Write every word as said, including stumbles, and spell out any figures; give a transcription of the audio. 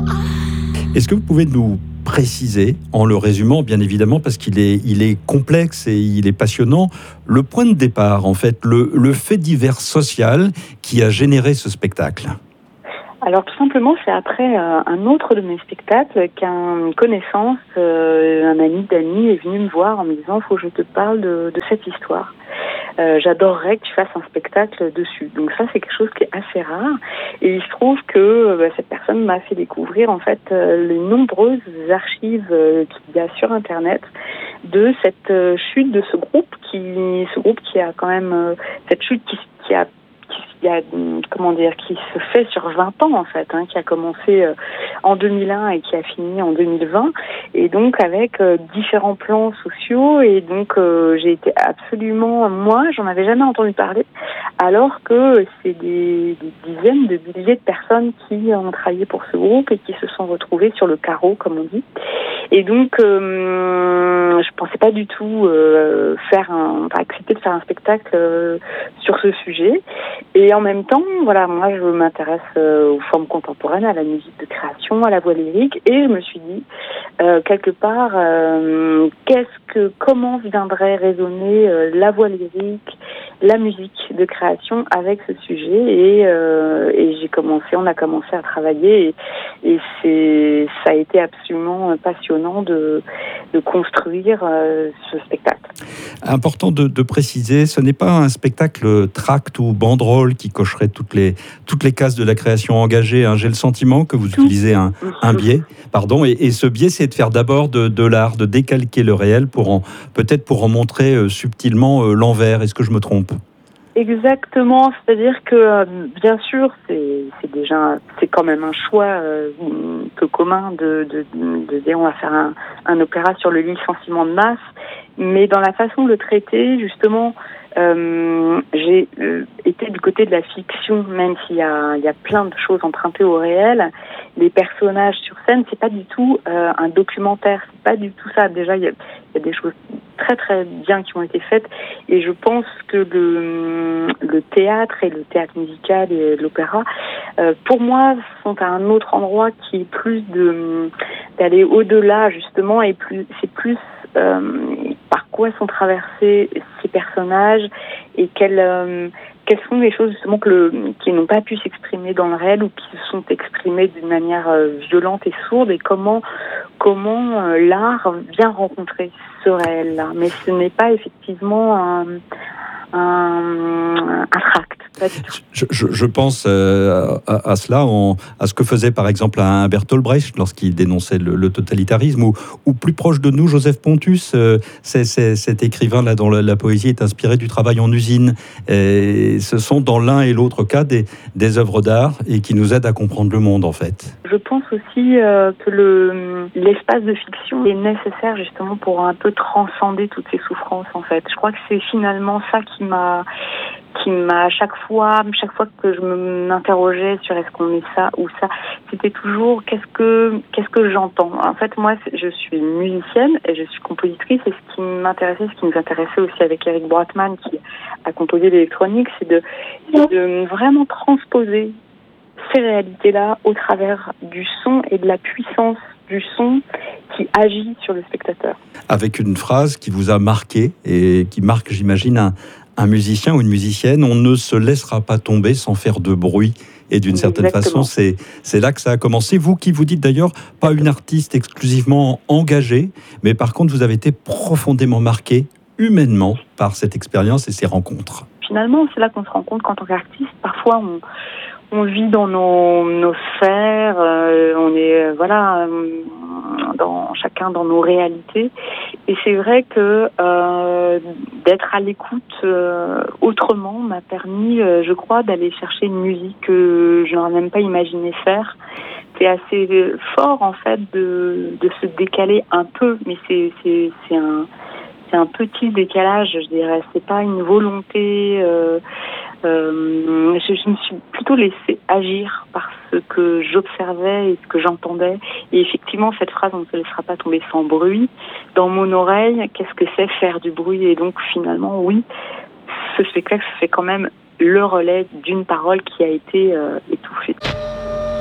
Est-ce que vous pouvez nous préciser, en le résumant bien évidemment, parce qu'il est, il est complexe et il est passionnant, le point de départ, en fait, le, le fait divers social qui a généré ce spectacle? Alors tout simplement, c'est après euh, un autre de mes spectacles qu'une connaissance, euh, un ami d'amis est venu me voir en me disant « faut que je te parle de, de cette histoire ». Euh, j'adorerais que tu fasses un spectacle dessus. Donc ça, c'est quelque chose qui est assez rare. Et il se trouve que euh, bah, cette personne m'a fait découvrir en fait euh, les nombreuses archives euh, qu'il y a sur Internet de cette euh, chute de ce groupe, qui, ce groupe qui a quand même euh, cette chute qui, qui a qui a, comment dire, qui se fait sur vingt ans en fait, hein, qui a commencé euh, en deux mille un et qui a fini en deux mille vingt, et donc avec euh, différents plans sociaux, et donc euh, j'ai été absolument, moi j'en avais jamais entendu parler, alors que c'est des, des dizaines de milliers de personnes qui ont travaillé pour ce groupe et qui se sont retrouvées sur le carreau, comme on dit. Et donc euh, je pensais pas du tout euh, faire un, enfin, accepter de faire un spectacle euh, sur ce sujet. Et en même temps, voilà, moi je m'intéresse euh, aux formes contemporaines, à la musique de création, à la voix lyrique, et je me suis dit euh, quelque part, euh, qu'est-ce que, comment viendrait résonner euh, la voix lyrique, la musique de création avec ce sujet, et, euh, et j'ai commencé, on a commencé à travailler, et, et c'est, ça a été absolument passionnant de, de construire euh, ce spectacle. Important de, de préciser, ce n'est pas un spectacle tract ou banderole qui cocherait toutes les, toutes les cases de la création engagée. Hein. J'ai le sentiment que vous utilisez un, un biais, pardon, et, et ce biais, c'est de faire d'abord de, de l'art, de décalquer le réel, pour en, peut-être pour en montrer euh, subtilement euh, l'envers. Est-ce que je me trompe ? Exactement, c'est-à-dire que euh, bien sûr, c'est, c'est déjà, c'est quand même un choix euh, peu commun de, de, de dire on va faire un, un opéra sur le licenciement de masse, mais dans la façon de le traiter, justement, euh, j'ai euh, été du côté de la fiction, même s'il y a, il y a plein de choses empruntées au réel. Les personnages sur scène, c'est pas du tout euh, un documentaire, c'est pas du tout ça. Déjà, il y a, il y a des choses très très bien qui ont été faites, et je pense que le, le théâtre et le théâtre musical et l'opéra, euh, pour moi, sont à un autre endroit qui est plus de d'aller au-delà justement, et plus c'est plus euh, par quoi sont traversés ces personnages, et quelles euh, quelles sont les choses justement que le, qui n'ont pas pu s'exprimer dans le réel, ou qui se sont exprimées d'une manière euh, violente et sourde, et comment comment euh, l'art vient rencontrer ce réel-là. Mais ce n'est pas effectivement un, un, un tract. Je, je, je pense euh, à, à cela, en, à ce que faisait par exemple un Bertolt Brecht lorsqu'il dénonçait le, le totalitarisme, ou, ou plus proche de nous, Joseph Pontus, euh, c'est, c'est, cet écrivain-là dont la, la poésie est inspirée du travail en usine. Et ce sont dans l'un et l'autre cas des, des œuvres d'art, et qui nous aident à comprendre le monde en fait. Je pense aussi euh, que le, l'espace de fiction est nécessaire justement pour un peu transcender toutes ces souffrances en fait. Je crois que c'est finalement ça qui m'a qui m'a à chaque fois, chaque fois que je m'interrogeais sur est-ce qu'on est ça ou ça, c'était toujours qu'est-ce que qu'est-ce que j'entends. En fait, moi, je suis musicienne et je suis compositrice, et ce qui m'intéressait, ce qui nous intéressait aussi avec Eric Broitman qui a composé l'électronique, c'est de, de vraiment transposer ces réalités-là au travers du son et de la puissance du son qui agit sur le spectateur. Avec une phrase qui vous a marqué et qui marque, j'imagine, un un musicien ou une musicienne: on ne se laissera pas tomber sans faire de bruit. Et d'une certaine Exactement. façon, c'est, c'est là que ça a commencé. Vous qui vous dites d'ailleurs pas une artiste exclusivement engagée, mais par contre, vous avez été profondément marqué humainement par cette expérience et ces rencontres. Finalement, c'est là qu'on se rend compte qu'en tant qu'artiste, parfois on, on vit dans nos, nos sphères, euh, on est euh, voilà, dans, chacun dans nos réalités. Et c'est vrai que euh, d'être à l'écoute euh, autrement m'a permis, euh, je crois, d'aller chercher une musique que je n'aurais même pas imaginé faire. C'est assez fort en fait de, de se décaler un peu, mais c'est, c'est, c'est un c'est un petit décalage, je dirais. C'est pas une volonté. Euh, euh, je, je me suis plutôt laissée agir par ce que j'observais et ce que j'entendais. Et effectivement, cette phrase, on ne se laissera pas tomber sans bruit. Dans mon oreille, qu'est-ce que c'est faire du bruit? Et donc, finalement, oui, ce spectacle fait quand même le relais d'une parole qui a été euh, étouffée.